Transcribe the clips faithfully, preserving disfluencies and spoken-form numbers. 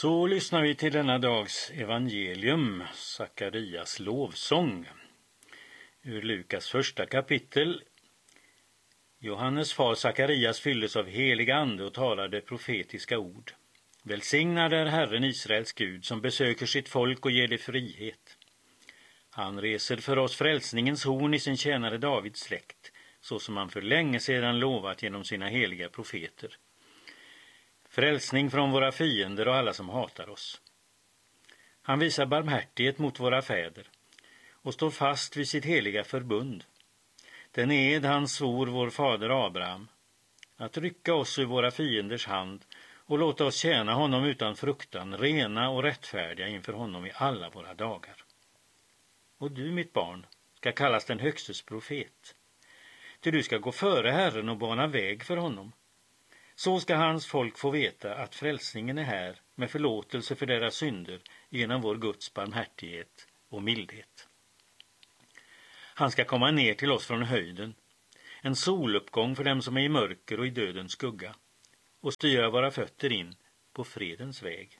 Så lyssnar vi till denna dags evangelium, Sakarias lovsång. Ur Lukas första kapitel. Johannes far Sakarias fylldes av helig ande och talade profetiska ord. Välsignad är Herren Israels Gud som besöker sitt folk och ger det frihet. Han reser för oss frälsningens horn i sin tjänare Davids släkt, så som han för länge sedan lovat genom sina heliga profeter. Frälsning från våra fiender och alla som hatar oss. Han visar barmhärtighet mot våra fäder och står fast vid sitt heliga förbund. Den ed han svor vår fader Abraham, att rycka oss ur våra fienders hand och låta oss tjäna honom utan fruktan, rena och rättfärdiga inför honom i alla våra dagar. Och du, mitt barn, ska kallas den högstes profet. Ty du ska gå före Herren och bana väg för honom. Så ska hans folk få veta att frälsningen är här med förlåtelse för deras synder genom vår Guds barmhärtighet och mildhet. Han ska komma ner till oss från höjden, en soluppgång för dem som är i mörker och i dödens skugga, och styra våra fötter in på fredens väg.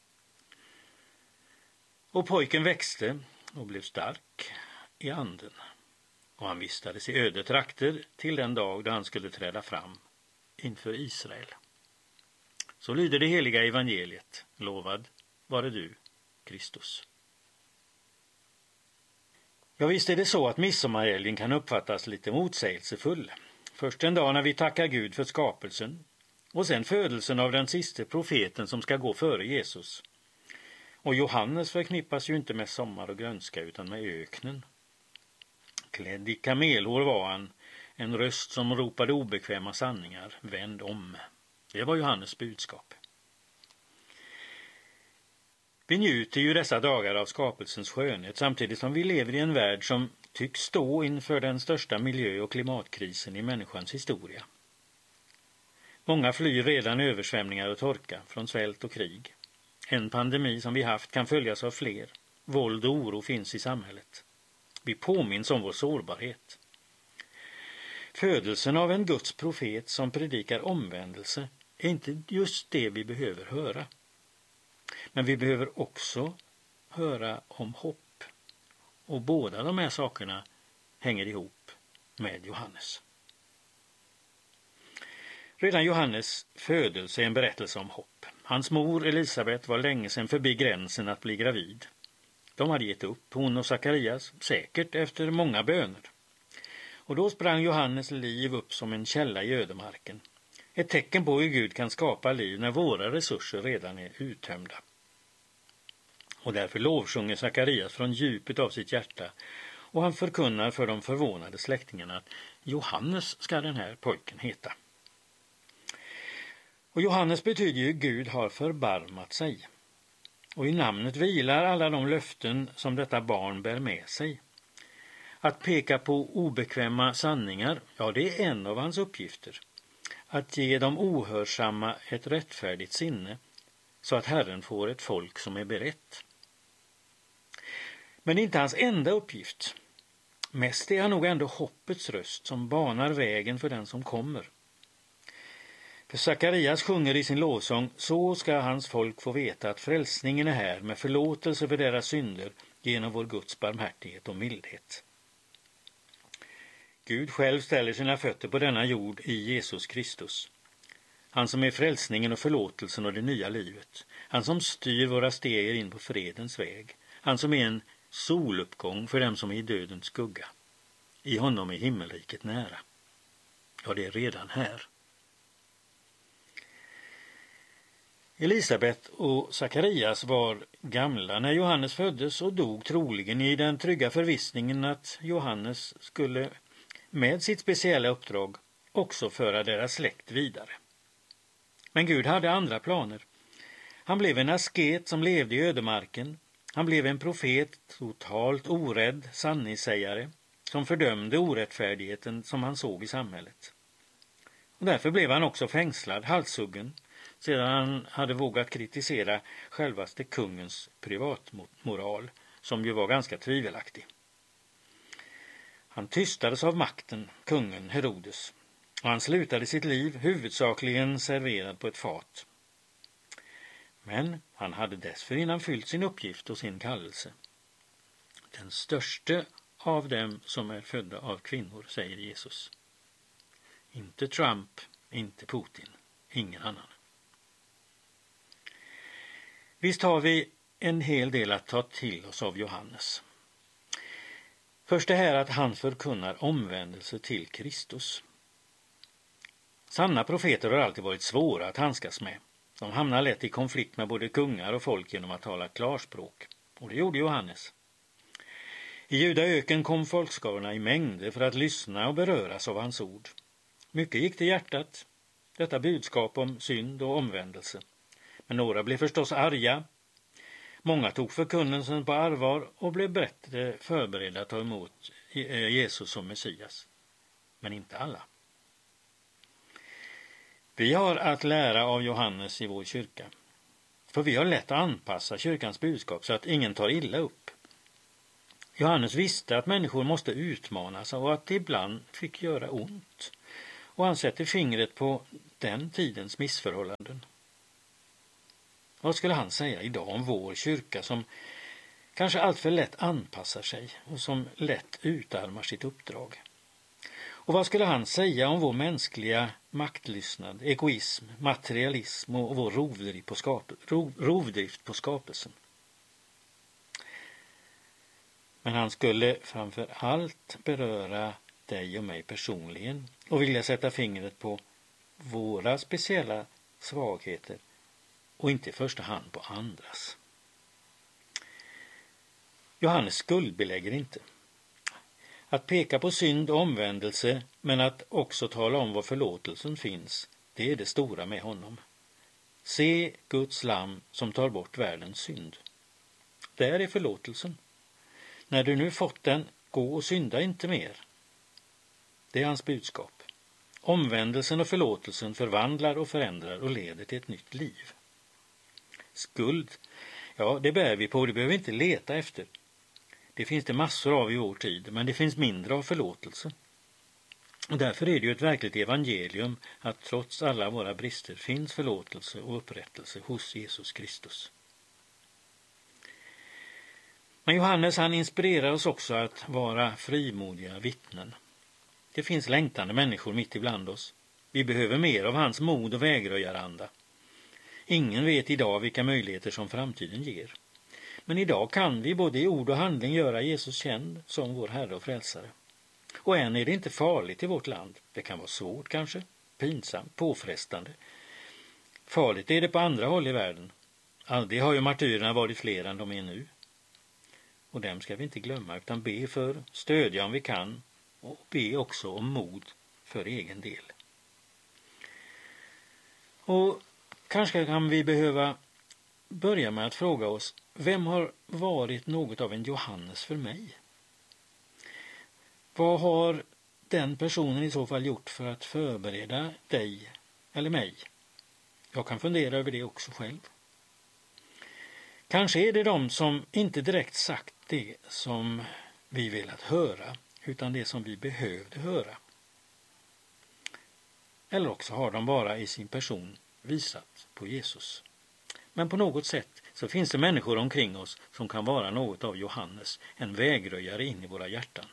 Och pojken växte och blev stark i anden, och han vistades i öde trakter till den dag då han skulle träda fram inför Israel. Så lyder det heliga evangeliet. Lovad vare du, Kristus. Ja, visst är det så att midsommarhelgen kan uppfattas lite motsägelsefull. Först en dag när vi tackar Gud för skapelsen, och sen födelsen av den sista profeten som ska gå före Jesus. Och Johannes förknippas ju inte med sommar och grönska utan med öknen. Klädd i kamelhår var han, en röst som ropade obekväma sanningar, vänd om. Det var Johannes budskap. Vi njuter ju dessa dagar av skapelsens skönhet samtidigt som vi lever i en värld som tycks stå inför den största miljö- och klimatkrisen i människans historia. Många flyr redan översvämningar och torka från svält och krig. En pandemi som vi haft kan följas av fler. Våld och oro finns i samhället. Vi påminns om vår sårbarhet. Födelsen av en Guds profet som predikar omvändelse är inte just det vi behöver höra. Men vi behöver också höra om hopp. Och båda de här sakerna hänger ihop med Johannes. Redan Johannes födelse är en berättelse om hopp. Hans mor Elisabet var länge sedan förbi gränsen att bli gravid. De hade gett upp, hon och Sakarias, säkert efter många böner. Och då sprang Johannes liv upp som en källa i ödemarken. Ett tecken på hur Gud kan skapa liv när våra resurser redan är uttömda. Och därför lovsjunger Sakarias från djupet av sitt hjärta. Och han förkunnar för de förvånade släktingarna att Johannes ska den här pojken heta. Och Johannes betyder ju Gud har förbarmat sig. Och i namnet vilar alla de löften som detta barn bär med sig. Att peka på obekväma sanningar, ja det är en av hans uppgifter. Att ge de ohörsamma ett rättfärdigt sinne så att Herren får ett folk som är berett. Men det är inte hans enda uppgift. Mest är han nog ändå hoppets röst som banar vägen för den som kommer. För Sakarias sjunger i sin lovsång, så ska hans folk få veta att frälsningen är här med förlåtelse för deras synder genom vår Guds barmhärtighet och mildhet. Gud själv ställer sina fötter på denna jord i Jesus Kristus. Han som är frälsningen och förlåtelsen och det nya livet. Han som styr våra steg in på fredens väg. Han som är en soluppgång för dem som är i dödens skugga. I honom är himmelriket nära. Ja, det är redan här. Elisabet och Sakarias var gamla när Johannes föddes och dog troligen i den trygga förvissningen att Johannes skulle med sitt speciella uppdrag också föra deras släkt vidare. Men Gud hade andra planer. Han blev en asket som levde i ödemarken. Han blev en profet, totalt orädd sanningssägare, som fördömde orättfärdigheten som han såg i samhället. Och därför blev han också fängslad, halshuggen, sedan han hade vågat kritisera självaste kungens privatmoral, som ju var ganska tvivelaktig. Han tystades av makten, kungen Herodes, och han slutade sitt liv huvudsakligen serverad på ett fat. Men han hade dessförinnan fyllt sin uppgift och sin kallelse. Den störste av dem som är födda av kvinnor, säger Jesus. Inte Trump, inte Putin, ingen annan. Visst har vi en hel del att ta till oss av Johannes. Först det här att han förkunnar omvändelse till Kristus. Sanna profeter har alltid varit svåra att handskas med. De hamnar lätt i konflikt med både kungar och folk genom att tala klarspråk. Och det gjorde Johannes. I Judaöken kom folkskarorna i mängder för att lyssna och beröras av hans ord. Mycket gick till hjärtat, detta budskap om synd och omvändelse. Men några blev förstås arga. Många tog förkunnelsen på allvar och blev bättre förberedda att ta emot Jesus som Messias. Men inte alla. Vi har att lära av Johannes i vår kyrka. För vi har lätt att anpassa kyrkans budskap så att ingen tar illa upp. Johannes visste att människor måste utmanas och att det ibland fick göra ont. Och han sätter fingret på den tidens missförhållanden. Vad skulle han säga idag om vår kyrka som kanske allt för lätt anpassar sig och som lätt utarmar sitt uppdrag? Och vad skulle han säga om vår mänskliga maktlystnad, egoism, materialism och vår rovdrift på, skap- rov- rovdrift på skapelsen? Men han skulle framför allt beröra dig och mig personligen och vilja sätta fingret på våra speciella svagheter och inte i första hand på andras. Johannes skuldbelägger inte. Att peka på synd och omvändelse, men att också tala om var förlåtelsen finns, det är det stora med honom. Se Guds lamm som tar bort världens synd. Där är förlåtelsen. När du nu fått den, gå och synda inte mer. Det är hans budskap. Omvändelsen och förlåtelsen förvandlar och förändrar och leder till ett nytt liv. Skuld, ja det bär vi på, det behöver vi inte leta efter. Det finns det massor av i vår tid, men det finns mindre av förlåtelse. Och därför är det ju ett verkligt evangelium att trots alla våra brister finns förlåtelse och upprättelse hos Jesus Kristus. Men Johannes han inspirerar oss också att vara frimodiga vittnen. Det finns längtande människor mitt ibland oss. Vi behöver mer av hans mod och vägröjaranda. Ingen vet idag vilka möjligheter som framtiden ger. Men idag kan vi både i ord och handling göra Jesus känd som vår Herre och Frälsare. Och än är det inte farligt i vårt land. Det kan vara svårt kanske, pinsamt, påfrestande. Farligt är det på andra håll i världen. Aldrig har ju martyrerna varit fler än de är nu. Och dem ska vi inte glömma utan be för, stödja om vi kan och be också om mod för egen del. Och kanske kan vi behöva börja med att fråga oss, vem har varit något av en Johannes för mig? Vad har den personen i så fall gjort för att förbereda dig eller mig? Jag kan fundera över det också själv. Kanske är det de som inte direkt sagt det som vi velat höra, utan det som vi behövde höra. Eller också har de bara i sin person visat på Jesus. Men på något sätt så finns det människor omkring oss som kan vara något av Johannes, en vägröjare in i våra hjärtan.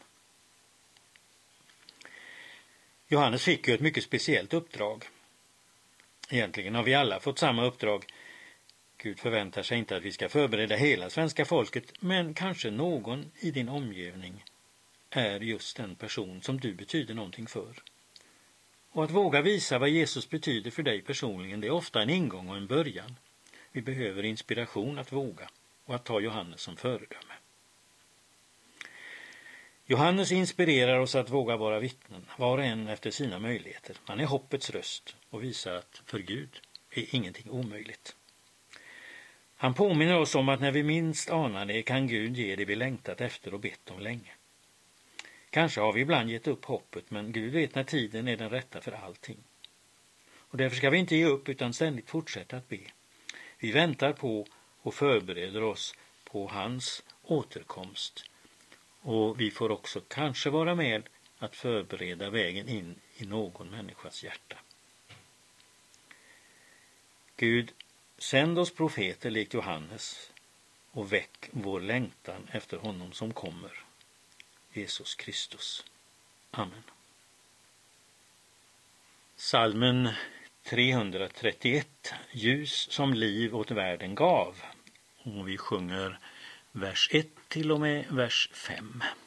Johannes fick ju ett mycket speciellt uppdrag. Egentligen har vi alla fått samma uppdrag. Gud förväntar sig inte att vi ska förbereda hela svenska folket, men kanske någon i din omgivning är just den person som du betyder någonting för. Och att våga visa vad Jesus betyder för dig personligen, det är ofta en ingång och en början. Vi behöver inspiration att våga och att ta Johannes som föredöme. Johannes inspirerar oss att våga vara vittnen, var och en efter sina möjligheter. Han är hoppets röst och visar att för Gud är ingenting omöjligt. Han påminner oss om att när vi minst anar det kan Gud ge det vi längtat efter och bett om länge. Kanske har vi ibland gett upp hoppet, men Gud vet när tiden är den rätta för allting. Och därför ska vi inte ge upp utan ständigt fortsätta att be. Vi väntar på och förbereder oss på hans återkomst. Och vi får också kanske vara med att förbereda vägen in i någon människas hjärta. Gud, Sänd oss profeter likt Johannes och väck vår längtan efter honom som kommer, Jesus Kristus. Amen. Psalmen trehundratrettioett, ljus som liv åt världen gav. Och vi sjunger vers ett till och med vers fem.